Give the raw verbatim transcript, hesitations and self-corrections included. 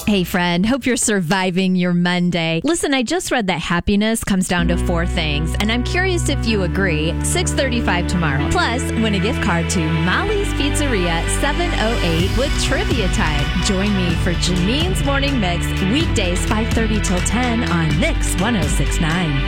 Hey, friend. Hope you're surviving your Monday. Listen, I just read that happiness comes down to four things, and I'm curious if you agree. six thirty-five tomorrow. Plus, win a gift card to Molly's Pizzeria, seven oh eight with Trivia Time. Join me for Janine's Morning Mix, weekdays five thirty till ten on Mix one oh six point nine.